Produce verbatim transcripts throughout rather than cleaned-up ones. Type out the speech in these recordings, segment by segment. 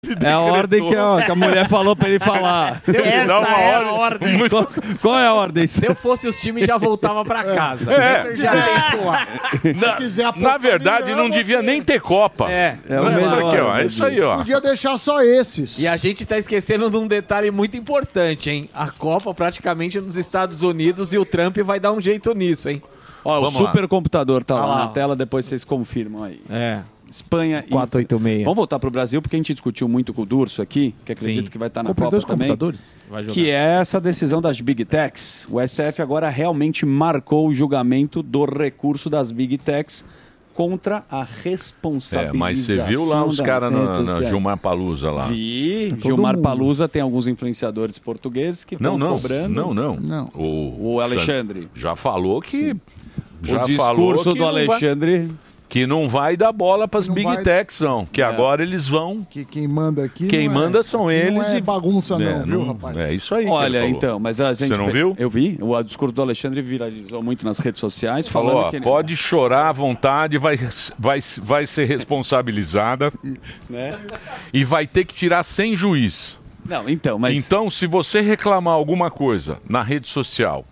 É a ordem que a, que a mulher falou pra ele falar. Se eu, essa é a ordem. Muito... Qual, qual é a ordem? Se eu fosse os times, já voltava pra casa. É. Já tem lá. Na, quiser na verdade, não devia você. nem ter Copa. É. É, o melhor, aqui, ó, é isso aí, ó. Podia deixar só esses. E a gente tá esquecendo de um detalhe muito importante, hein? A Copa praticamente nos Estados Unidos e o Trump vai dar um jeito nisso, hein? Ó, o Vamos supercomputador tá Ah lá, lá, na ó. tela, depois vocês confirmam aí. É. Espanha e... quatrocentos e oitenta e seis. Vamos voltar pro Brasil, porque a gente discutiu muito com o Durso aqui, que acredito Sim. que vai estar na Comprei Copa dois também. computadores. Vai jogar. Que é essa decisão das Big Techs. O S T F agora realmente marcou o julgamento do recurso das Big Techs contra a responsabilização. É, mas você viu lá os das caras redes na, na sociais. Gilmar Palusa lá? Vi. Todo Gilmar mundo. Palusa tem alguns influenciadores portugueses que Não, estão não, cobrando. não, não. Não. O, O Alexandre. Já falou que... Sim. Já o discurso falou que do não vai- Alexandre... que não vai dar bola para as Não Big vai- Techs, não. Que agora eles vão... Que quem manda aqui. Quem não é- manda são aqui eles Não é e- bagunça, não, É, viu, rapaz? É isso aí que Olha, ele falou. então, mas a gente... Você não viu? Eu vi. O discurso do Alexandre viralizou muito nas redes sociais. Falou, falando ó, que ele- pode chorar à vontade, vai, vai, vai ser responsabilizada Né? e vai ter que tirar sem juiz. Não, então, mas... Então, se você reclamar alguma coisa na rede social,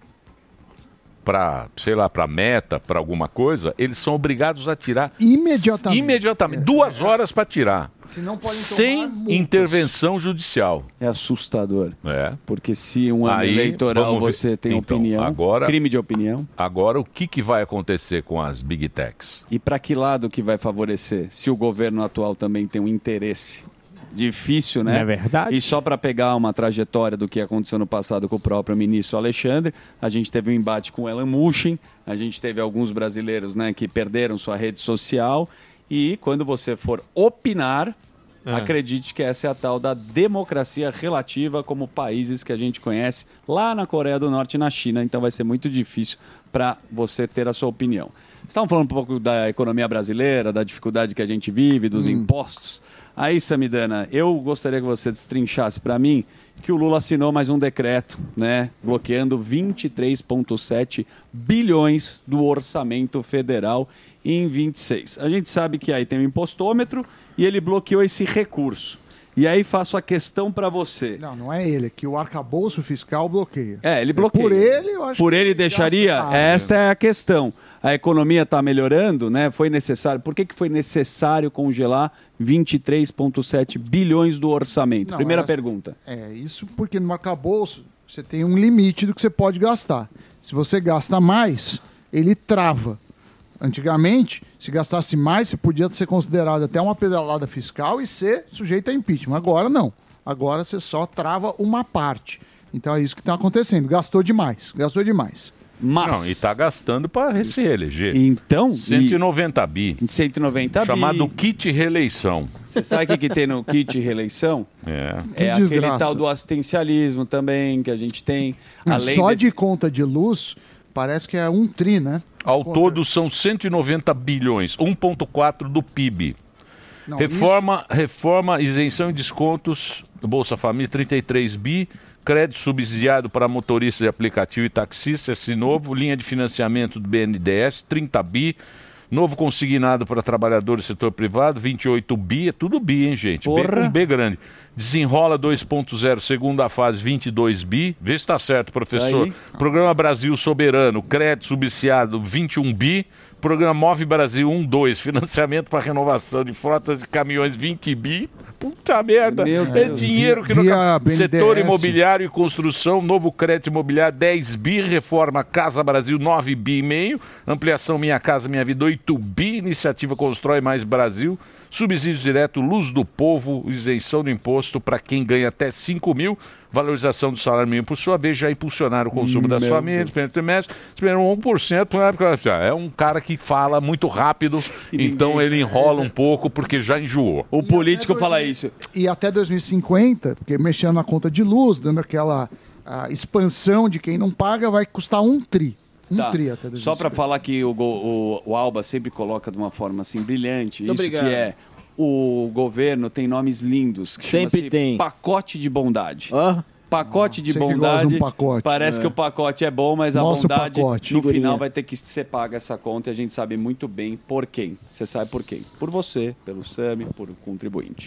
para, sei lá, para Meta, para alguma coisa, eles são obrigados a tirar Imediatamente. imediatamente, duas horas para tirar, Senão podem sem tomar multas. intervenção judicial. É assustador. É. Porque se um ano Aí, eleitoral vamos ver. você tem Então, opinião, agora- crime de opinião, Agora, o que, que vai acontecer com as Big Techs? e para que lado que vai favorecer? Se o governo atual também tem um interesse difícil, né? Não é verdade? E só para pegar uma trajetória do que aconteceu no passado com o próprio ministro Alexandre, a gente teve um embate com o Elan Mushin, a gente teve alguns brasileiros, né, que perderam sua rede social, e quando você for opinar, É. acredite que essa é a tal da democracia relativa, como países que a gente conhece lá na Coreia do Norte e na China, então vai ser muito difícil para você ter a sua opinião. Estavam falando um pouco da economia brasileira, da dificuldade que a gente vive, dos impostos. Aí, Samidana, eu gostaria que você destrinchasse para mim que o Lula assinou mais um decreto, né, bloqueando vinte e três vírgula sete bilhões do orçamento federal em vinte e seis. A gente sabe que aí tem o impostômetro e ele bloqueou esse recurso. E aí faço a questão para você. Não, não é ele, é que o arcabouço fiscal bloqueia. É, ele bloqueia. Por ele, eu acho Por que ele deixaria? gasta- Esta é a questão. A economia está melhorando, né? Foi necessário. Por que, que foi necessário congelar vinte e três vírgula sete bilhões do orçamento? Não, Primeira essa- pergunta. É, isso porque no arcabouço você tem um limite do que você pode gastar. Se você gasta mais, ele trava. Antigamente, se gastasse mais, você podia ser considerado até uma pedalada fiscal e ser sujeito a impeachment. Agora não. Agora você só trava uma parte. Então é isso que está acontecendo. Gastou demais. Gastou demais. Mas... Não, e está gastando para se reeleger. Então... cento e noventa bi. cento e noventa bi. Chamado kit reeleição. Você sabe o que, que tem no kit reeleição? É. Que é aquele desgraça. tal do assistencialismo também, que a gente tem. Não, Além só desse- de conta de luz, parece que é um tri, né? Ao todo são cento e noventa bilhões, um vírgula quatro do P I B. Não, reforma, reforma, isenção e descontos, Bolsa Família, trinta e três bi, crédito subsidiado para motoristas de aplicativo e taxistas, esse novo, linha de financiamento do B N D E S, trinta bi, novo consignado para trabalhadores do setor privado, vinte e oito bi, é tudo bi, hein, gente? B Porra. com B grande. Desenrola dois ponto zero, segunda fase, vinte e dois bi. Vê se está certo, professor. Aí. Programa Brasil Soberano, crédito subsidiado, vinte e um bi. Programa Move Brasil um, dois, financiamento para renovação de frotas de caminhões, vinte bi. Puta merda, Meu é Deus. dinheiro que não Via cabe. B N D E S. Setor imobiliário e construção, novo crédito imobiliário, dez bi. Reforma Casa Brasil, nove bi e meio. Ampliação Minha Casa Minha Vida, oito bi. Iniciativa Constrói Mais Brasil. Subsídio direto, Luz do Povo, isenção do imposto para quem ganha até cinco mil. Valorização do salário mínimo, por sua vez, já impulsionaram o consumo das Meu famílias. Primeiro trimestre, esperam um por cento. Né? Porque, é um cara que fala muito rápido, então ele enrola um pouco porque já enjoou. O político fala isso. E até dois mil e cinquenta, porque mexendo na conta de luz, dando aquela a expansão de quem não paga, vai custar um tri. Um Tá. tri até dois mil e cinquenta. Só para falar que o, go- o- o Alba sempre coloca de uma forma assim brilhante, Muito isso obrigado. que é o governo tem nomes lindos. Que Sempre chama-se tem. Pacote de bondade. Ó, Pacote de Você que gosta de bondade. um pacote. Parece que o pacote é bom, mas a Nosso bondade pacote. no Figurinha. final vai ter que ser paga essa conta e a gente sabe muito bem por quem. Você sabe por quem? Por você, pelo Sami, por contribuinte.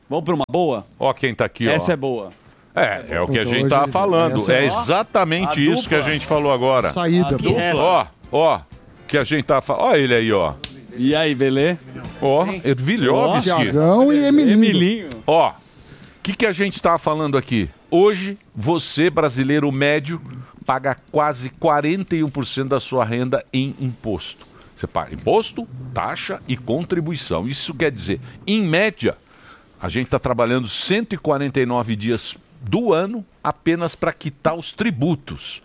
Vamos para uma boa? Ó quem tá aqui, ó. Essa é boa. É, é o que a Puta, gente hoje tava ele- falando. essa É é- exatamente A isso dupla. que a gente falou agora. Saída. Que resta. Ó, ó, que a gente tava falando. Ó ele aí, ó. E aí, beleza? Ó, Ervilhovski. Tiagão e Emilinho. Emilinho. Ó, o que, que a gente tava falando aqui? Hoje, você, brasileiro médio, paga quase quarenta e um por cento da sua renda em imposto. Você paga imposto, taxa e contribuição. Isso quer dizer, em média, a gente está trabalhando cento e quarenta e nove dias do ano apenas para quitar os tributos.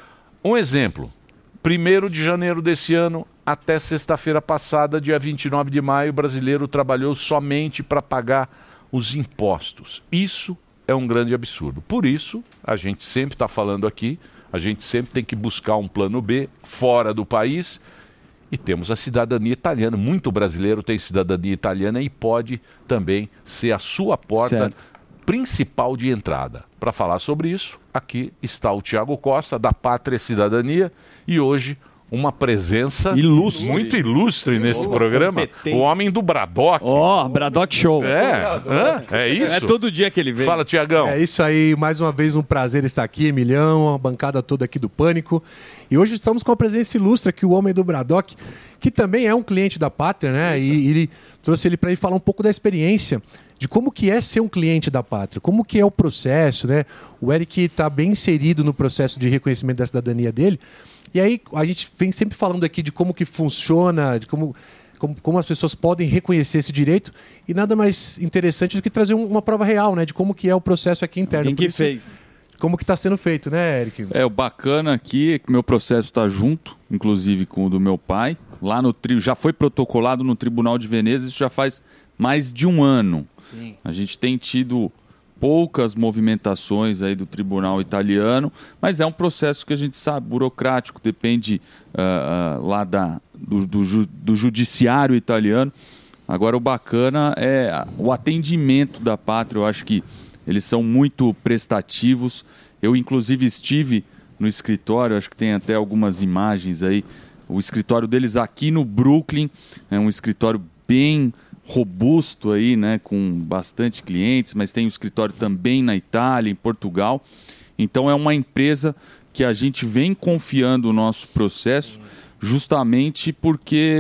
Um exemplo, primeiro de janeiro desse ano até sexta-feira passada, dia vinte e nove de maio, o brasileiro trabalhou somente para pagar os impostos. Isso é um grande absurdo. Por isso, a gente sempre está falando aqui, a gente sempre tem que buscar um plano B fora do país e temos a cidadania italiana. Muito brasileiro tem cidadania italiana e pode também ser a sua porta Certo. principal de entrada. Para falar sobre isso, aqui está o Tiago Costa, da Pátria e Cidadania, e hoje uma presença Ilustre. muito ilustre nesse programa, competente. o homem do Bradock. Ó, Bradock Show. É, hã? É isso? É todo dia que ele vem. Fala, Tiagão. É isso aí, mais uma vez um prazer estar aqui, Emilhão, a bancada toda aqui do Pânico. E hoje estamos com a presença ilustre aqui, o homem do Bradock, que também é um cliente da Pátria, né? E ele trouxe ele para ele falar um pouco da experiência de como que é ser um cliente da Pátria, como que é o processo, né? O Eric está bem inserido no processo de reconhecimento da cidadania dele. E aí a gente vem sempre falando aqui de como que funciona, de como, como, como as pessoas podem reconhecer esse direito, e nada mais interessante do que trazer um- uma prova real, né? De como que é o processo aqui interno. Quem Por que isso, fez? Como que está sendo feito, né, Eric? É, o bacana aqui é que meu processo está junto, inclusive com o do meu pai. Lá no tri... já foi protocolado no Tribunal de Veneza, isso já faz mais de um ano. A gente tem tido poucas movimentações aí do tribunal italiano, mas é um processo que a gente sabe, burocrático, depende ah, ah, lá da, do, do, ju- do judiciário italiano. Agora, o bacana é a- o atendimento da Pátria. Eu acho que eles são muito prestativos. Eu, inclusive, estive no escritório, acho que tem até algumas imagens aí. O escritório deles aqui no Brooklyn é um escritório bem robusto aí, né, com bastante clientes, mas tem um escritório também na Itália, em Portugal. Então é uma empresa que a gente vem confiando o nosso processo justamente porque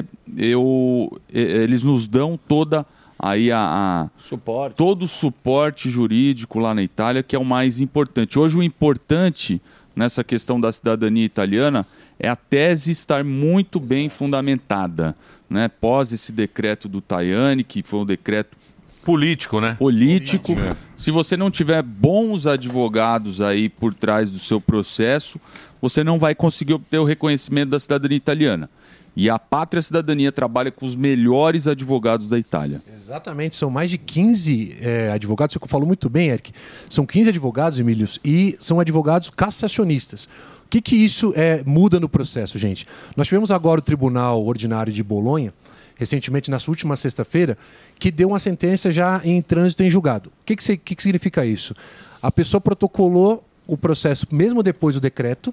eu, e- eles nos dão toda aí a, a Suporte. todo o suporte jurídico lá na Itália, que é o mais importante. Hoje o importante nessa questão da cidadania italiana é a tese estar muito bem fundamentada, né? Pós esse decreto do Tajani, que foi um decreto Político, né? político. É. Se você não tiver bons advogados aí por trás do seu processo, você não vai conseguir obter o reconhecimento da cidadania italiana. E a Pátria Cidadania trabalha com os melhores advogados da Itália. Exatamente, são mais de quinze eh, advogados, você falou muito bem, Eric. São quinze advogados, Emílios, e são advogados cassacionistas. O que, que isso eh, muda no processo, gente? Nós tivemos agora o Tribunal Ordinário de Bolonha, recentemente, na última sexta-feira, que deu uma sentença já em trânsito em julgado. O que, que, se- que que significa isso? A pessoa protocolou o processo mesmo depois do decreto,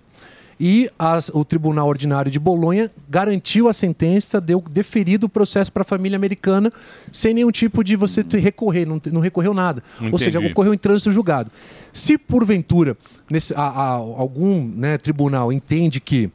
e as- o Tribunal Ordinário de Bolonha garantiu a sentença, deu deferido o processo para a família americana, sem nenhum tipo de você ter- recorrer, não, te- não recorreu nada. Ou seja, Entendi. ocorreu em trânsito julgado. Se porventura nesse, a- a- algum né, tribunal entende que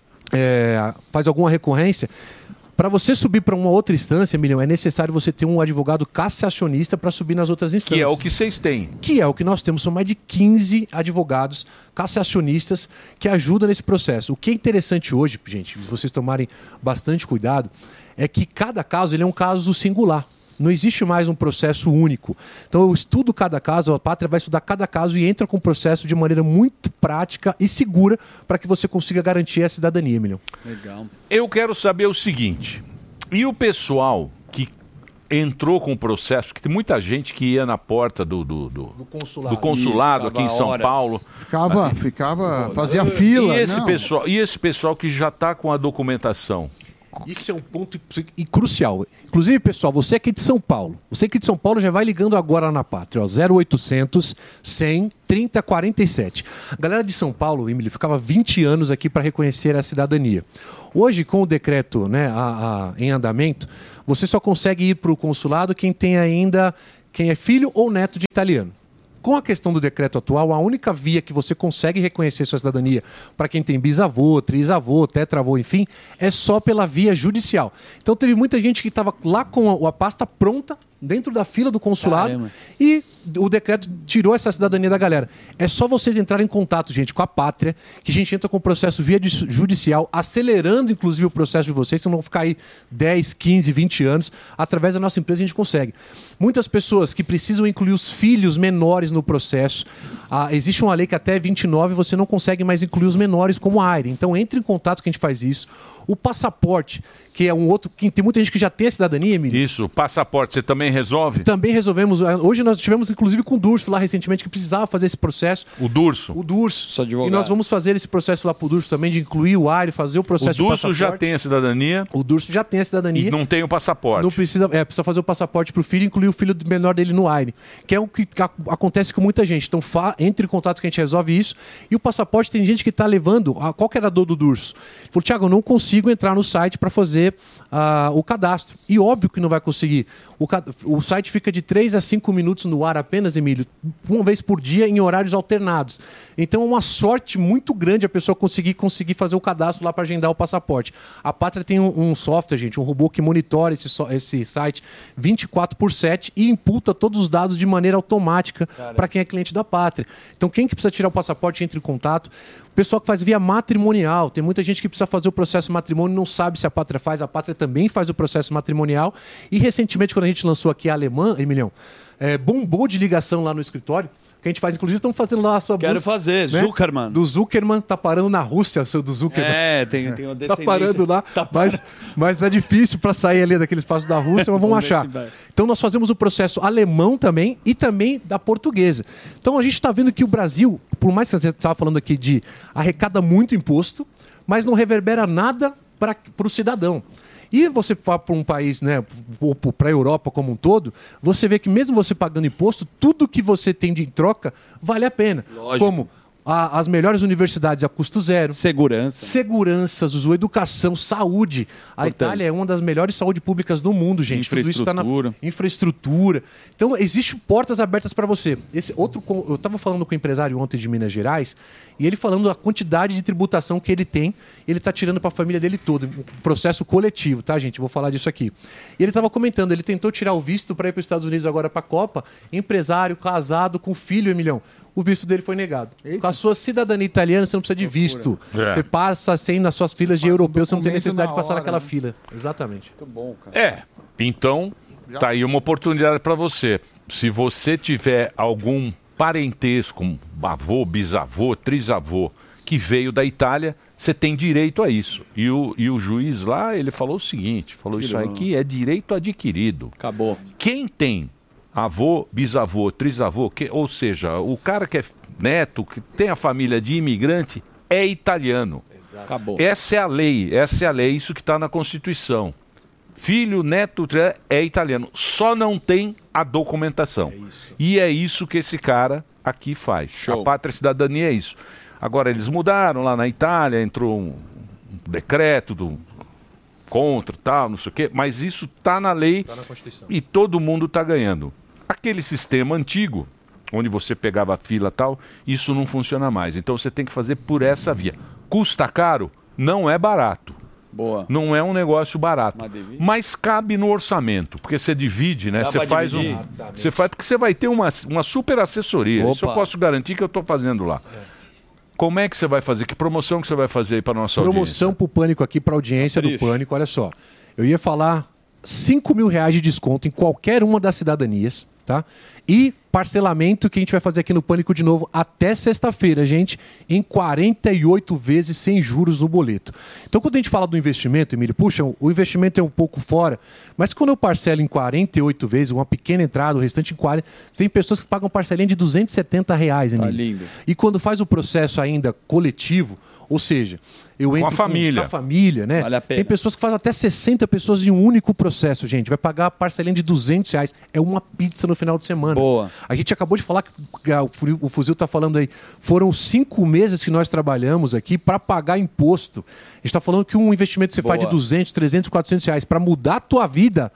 é, faz alguma recorrência, para você subir para uma outra instância, Milhão, é necessário você ter um advogado cassacionista para subir nas outras Que instâncias. é o que vocês têm. Que é o que nós temos. São mais de quinze advogados cassacionistas que ajudam nesse processo. O que é interessante hoje, gente, vocês tomarem bastante cuidado, é que cada caso ele é um caso singular. Não existe mais um processo único. Então eu estudo cada caso, a Pátria vai estudar cada caso e entra com o processo de maneira muito prática e segura para que você consiga garantir a cidadania, Emilhão. Legal. Eu quero saber o seguinte, e o pessoal que entrou com o processo, que tem muita gente que ia na porta do, do, do, Do consulado. do consulado Isso, aqui em ficava São horas. Paulo. Ficava, ficava, fazia fila. E esse, não. pessoal, e esse pessoal que já está com a documentação? Isso é um ponto e crucial. Inclusive, pessoal, você aqui de São Paulo, você aqui de São Paulo já vai ligando agora na Pátria, ó, zero oitocentos, cem, trinta, quarenta e sete. A galera de São Paulo, Emílio, ficava vinte anos aqui para reconhecer a cidadania. Hoje, com o decreto né, a, a, em andamento, você só consegue ir para o consulado quem tem ainda quem é filho ou neto de italiano. Com a questão do decreto atual, a única via que você consegue reconhecer sua cidadania para quem tem bisavô, trisavô, tetravô, enfim, é só pela via judicial. Então teve muita gente que estava lá com a, a pasta pronta, dentro da fila do consulado, Caramba. E o decreto tirou essa cidadania da galera. É só vocês entrarem em contato, gente, com a Pátria, que a gente entra com o processo via judicial, acelerando, inclusive, o processo de vocês, vocês não vão ficar aí dez, quinze, vinte anos. Através da nossa empresa a gente consegue. Muitas pessoas que precisam incluir os filhos menores no processo. Ah, existe uma lei que até vinte e nove você não consegue mais incluir os menores como área. Então entre em contato que a gente faz isso. O passaporte, que é um outro... que tem muita gente que já tem a cidadania, Emílio. Isso, passaporte, você também resolve? Também resolvemos. Hoje nós tivemos, inclusive, com o Durso lá recentemente, que precisava fazer esse processo. O Durso? O Durso. Sou advogado. E nós vamos fazer esse processo lá pro Durso também, de incluir o área, fazer o processo o de Durso já tem a cidadania? O Durso já tem a cidadania. E não tem o passaporte? Não precisa, é, precisa fazer o passaporte pro filho e incluir o filho menor dele no A I R E, que é o que acontece com muita gente. Então, fa, entre em contato que a gente resolve isso. E o passaporte, tem gente que está levando... A, qual que era a dor do Durso? Ele falou, Thiago, eu não consigo entrar no site para fazer uh, o cadastro. E óbvio que não vai conseguir. O, o site fica de três a cinco minutos no ar apenas, Emílio, uma vez por dia em horários alternados. Então é uma sorte muito grande a pessoa conseguir, conseguir fazer o cadastro lá para agendar o passaporte. A Pátria tem um, um software, gente, um robô que monitora esse, so, esse site vinte e quatro por sete e imputa todos os dados de maneira automática para quem é cliente da Pátria. Então quem que precisa tirar o passaporte, entre em contato. O pessoal que faz via matrimonial, tem muita gente que precisa fazer o processo matrimônio e não sabe se a Pátria faz. A Pátria também faz o processo matrimonial. E recentemente, quando a gente lançou aqui a Alemã, Emilião, é, bombou de ligação lá no escritório, que a gente faz, inclusive, estamos fazendo lá a sua Quero busca, fazer, né? Zuckerman. Do Zuckerman, tá parando na Rússia, o seu do Zuckerman. É, tem, tem uma Tá descendência. parando lá, Tá mas, mas é difícil para sair ali daquele espaço da Rússia, mas vamos, Vamos ver achar. se vai. Então nós fazemos o processo alemão também e também da portuguesa. Então a gente está vendo que o Brasil, por mais que você estava falando aqui de arrecada muito imposto, mas não reverbera nada para o cidadão. E você vai para um país, né, para a Europa como um todo, você vê que mesmo você pagando imposto, tudo que você tem de troca vale a pena. Lógico. Como a, as melhores universidades a custo zero. Segurança. Segurança, Zuzu, educação, saúde. A Portanto, Itália é uma das melhores saúde públicas do mundo, gente. Tudo isso tá na Infraestrutura. infraestrutura. Então, existem portas abertas para você. Esse outro, co- eu estava falando com um empresário ontem de Minas Gerais, e ele falando da quantidade de tributação que ele tem, ele está tirando para a família dele toda. Um processo coletivo, tá, gente? Eu vou falar disso aqui. E ele estava comentando, ele tentou tirar o visto para ir para os Estados Unidos agora para a Copa, empresário, casado, com filho, Emilhão. O visto dele foi negado. Eita. Com a sua cidadania italiana, você não precisa de visto. É. Você passa sem nas suas filas de Faz um europeu, você não tem documento necessidade na de passar hora, naquela né? fila. Exatamente. Muito bom, cara. É, então tá aí uma oportunidade para você. Se você tiver algum parentesco, um avô, bisavô, trisavô, que veio da Itália, você tem direito a isso. E o, e o juiz lá, ele falou o seguinte, falou isso aqui é direito adquirido. Acabou. Quem tem avô, bisavô, trisavô, que, ou seja, o cara que é neto, que tem a família de imigrante, é italiano. Acabou. Essa é a lei, essa é a lei, isso que está na Constituição. Filho, neto, é italiano. Só não tem a documentação. É isso. E é isso que esse cara aqui faz. Show. A pátria e cidadania é isso. Agora, eles mudaram lá na Itália, entrou um decreto do contra, tal, não sei o quê, mas isso está na lei Tá na Constituição. e todo mundo está ganhando. Aquele sistema antigo, onde você pegava a fila e tal, isso não funciona mais. Então você tem que fazer por essa via. Custa caro? Não é barato. Boa. Não é um negócio barato. Mas divide? Mas cabe no orçamento, porque você divide, né? Dá Você pra faz um. dividir? Você faz porque você vai ter uma, uma super assessoria. Opa. Isso eu posso garantir que eu estou fazendo lá. Como é que você vai fazer? Que promoção que você vai fazer aí para nossa Promoção pro Pânico aqui, para audiência do Capricho. Pânico, olha só. Eu ia falar cinco mil reais de desconto em qualquer uma das cidadanias, tá? E parcelamento que a gente vai fazer aqui no Pânico de novo até sexta-feira, gente, em quarenta e oito vezes sem juros no boleto. Então, quando a gente fala do investimento, Emílio, puxa, o investimento é um pouco fora, mas quando eu parcelo em quarenta e oito vezes, uma pequena entrada, o restante em quarenta, tem pessoas que pagam parcelinha de duzentos e setenta reais, Emílio. Tá lindo. E quando faz o processo ainda coletivo, ou seja, eu entro a família. com a família, né? Vale a pena. Tem pessoas que fazem até sessenta pessoas em um único processo, gente. Vai pagar a parcelinha de duzentos reais. É uma pizza no final de semana. Boa. A gente acabou de falar que ah, o Fu- o Fuzil está falando aí. Foram cinco meses que nós trabalhamos aqui para pagar imposto. A gente está falando que um investimento que você Boa. faz de duzentos, trezentos, quatrocentos reais para mudar a tua vida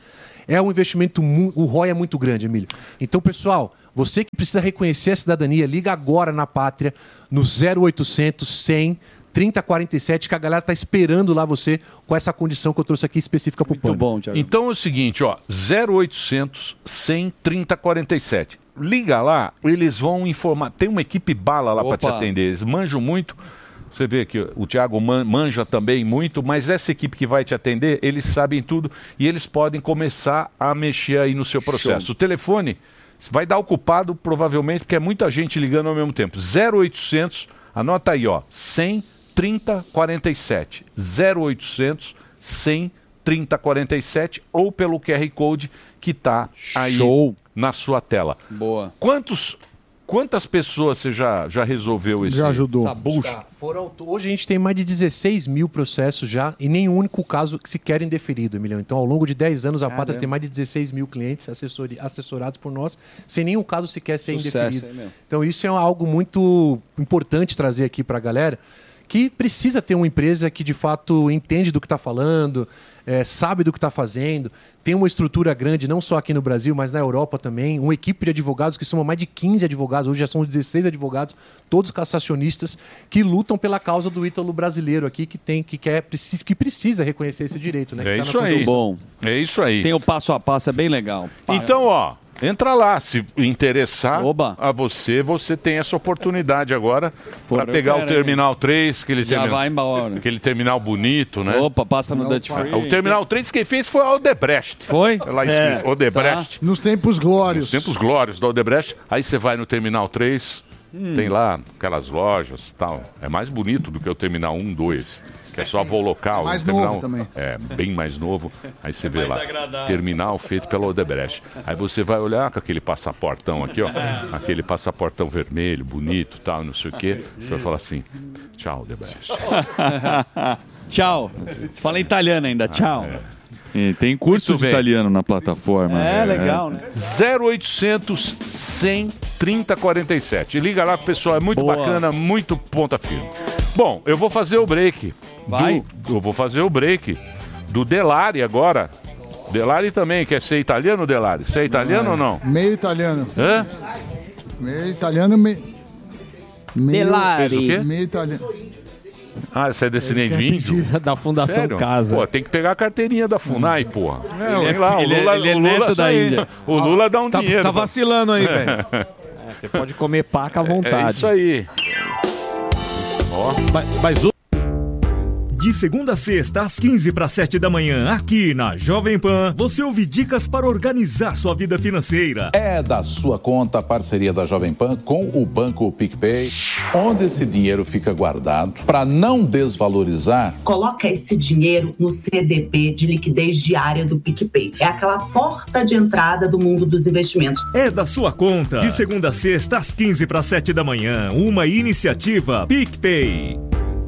é um investimento, mu- o R O I é muito grande, Emílio. Então, pessoal, você que precisa reconhecer a cidadania, liga agora na Pátria, no zero oitocentos, cem, trinta, quarenta e sete, que a galera tá esperando lá você com essa condição que eu trouxe aqui específica pro plano. bom, Thiago. Então é o seguinte, ó, zero oitocentos, cem, trinta, quarenta e sete. Liga lá, eles vão informar. Tem uma equipe bala lá para te Opa. atender. Eles manjam muito. Você vê que o Thiago man- manja também muito, mas essa equipe que vai te atender, eles sabem tudo e eles podem começar a mexer aí no seu processo. Show. O telefone vai dar ocupado provavelmente, porque é muita gente ligando ao mesmo tempo. zero oitocentos, anota aí, ó, cem, trinta, quarenta e sete. zero oitocentos, cem, trinta, quarenta e sete ou pelo Q R Code que tá aí Show. na sua tela. Boa. Quantos, quantas pessoas você já, já resolveu esse? Já ajudou. essa bucha? Tá, foram- hoje a gente tem mais de dezesseis mil processos já e nenhum único caso que sequer indeferido, Emiliano. Então, ao longo de dez anos, a Caramba. Pátria tem mais de dezesseis mil clientes assessori- assessorados por nós, sem nenhum caso sequer ser Sucesso, indeferido. hein, meu? Então, isso é algo muito importante trazer aqui para a galera, que precisa ter uma empresa que, de fato, entende do que está falando, é, sabe do que está fazendo, tem uma estrutura grande, não só aqui no Brasil, mas na Europa também, uma equipe de advogados que são mais de quinze advogados, hoje já são dezesseis advogados, todos cassacionistas, que lutam pela causa do ítalo brasileiro aqui, que, tem, que, quer, precisa, que precisa reconhecer esse direito. Né, É que tá na isso aí. Constituição. Bom. É isso aí. Tem o passo a passo, é bem legal. Então, ó, entra lá. Se interessar Oba. a você, você tem essa oportunidade agora Porra, para pegar eu o quero, Terminal três, aquele, Já terminal, vai embora. aquele terminal bonito, né? Opa, passa no Não, Dutch pai. Free. O Terminal três quem fez foi a Odebrecht. Foi? Lá escrito, Odebrecht. Nos tempos glórios. Nos tempos glórios da Odebrecht. Aí você vai no Terminal três, tem lá aquelas lojas e tal. É mais bonito do que o Terminal um, dois, que é só voo local. Mais O terminal novo também. É, bem mais novo. Aí você vê lá, terminal feito pela Odebrecht. Aí você vai olhar com aquele passaportão aqui, ó. Aquele passaportão vermelho, bonito e tal, não sei o quê. Você vai falar assim, tchau, Odebrecht. Tchau. Você fala italiano ainda, tchau. E tem curso Muito de bem. italiano na plataforma. É, né? legal, né? zero oitocentos, cem, trinta, quarenta e sete. Liga lá, pessoal, é muito Boa. bacana, muito ponta firme. Bom, eu vou fazer o break. Vai. Do, eu vou fazer o break do Delari agora. Delari também, quer ser italiano, Delari? Você é italiano ou não? Meio italiano. Hã? Meio italiano, meio... meio... Fez o quê? Meio italiano. Ah, você é descendente de índio? Da Fundação Sério? Casa. Pô, tem que pegar a carteirinha da FUNAI, porra. É, Ele é- vem lá, o ele é- Lula, ele é o Lula neto da sai- Índia. O Lula dá um Tá, dinheiro. tá pra- vacilando aí, velho. É, você pode comer paca à vontade. É isso aí. Ó. Mas, mas o De segunda a sexta, às quinze para sete da manhã, aqui na Jovem Pan, você ouve dicas para organizar sua vida financeira. É da sua conta a parceria da Jovem Pan com o Banco PicPay, onde esse dinheiro fica guardado para não desvalorizar. Coloca esse dinheiro no C D B de liquidez diária do PicPay. É aquela porta de entrada do mundo dos investimentos. É da sua conta. De segunda a sexta, às quinze para sete da manhã, uma iniciativa PicPay.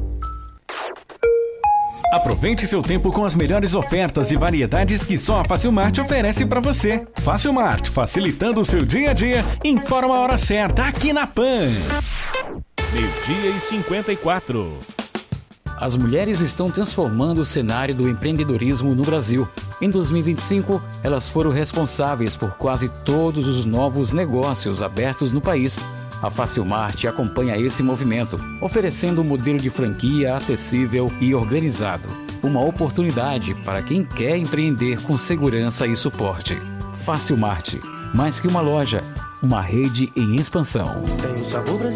Aproveite seu tempo com as melhores ofertas e variedades que só a Facilmart oferece para você. Facilmart, facilitando o seu dia a dia, informa a hora certa aqui na Pan. Meio-dia e cinquenta e quatro. As mulheres estão transformando o cenário do empreendedorismo no Brasil. Em dois mil e vinte e cinco, elas foram responsáveis por quase todos os novos negócios abertos no país. A Facilmart acompanha esse movimento, oferecendo um modelo de franquia acessível e organizado. Uma oportunidade para quem quer empreender com segurança e suporte. Facilmart, mais que uma loja, uma rede em expansão. Tem o sabor brasileiro.